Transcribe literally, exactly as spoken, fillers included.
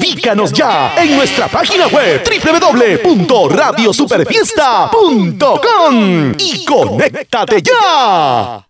Ubícanos ya en nuestra página web doble u doble u doble u punto radio superfiesta punto com y conéctate ya.